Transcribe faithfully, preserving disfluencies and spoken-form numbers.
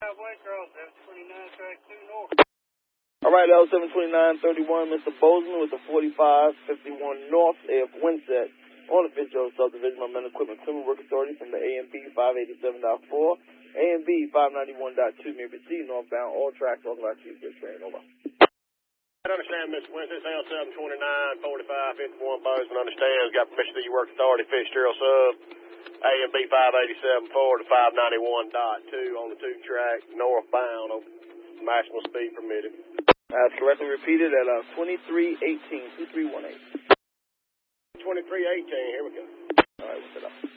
All right, L seven twenty-nine thirty-one, Mister Bozeman with the forty-five fifty-one North A F Windset on the Fitzgerald Subdivision, my men equipment criminal work authority from the A M B five eighty-seven point four, A M B five ninety-one point two, may proceed northbound, all tracks, authorized to use this train, over. I understand, Mister Winston, L seven twenty-nine forty-five fifty-one Bozeman understands, got permission to your work authority, Fitzgerald Sub, A M B five eighty-seven point four to five ninety-one point two on the two track, northbound, over maximum speed permitted. That's correctly repeated at uh, twenty-three eighteen, two three one eight. twenty-three eighteen, here we go. All right, we'll set up.